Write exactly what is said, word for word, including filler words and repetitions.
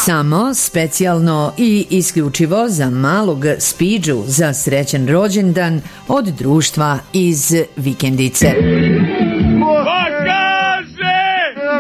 Samo specijalno i isključivo za malog Spidžu za srećan rođendan od društva iz Vikendice.